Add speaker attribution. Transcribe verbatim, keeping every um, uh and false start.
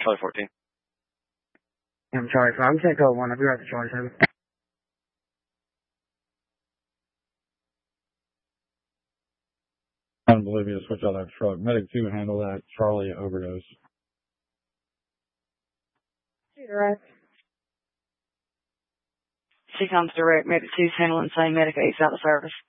Speaker 1: Charlie fourteen.
Speaker 2: I'm Charlie five. I'm ten code one. I'll be right to Charlie seven.
Speaker 3: I don't believe you to switch out that truck. Medic two handle that Charlie overdose.
Speaker 2: Direct.
Speaker 4: She comes direct. Medic two's handling the same. Medic eight's out of service.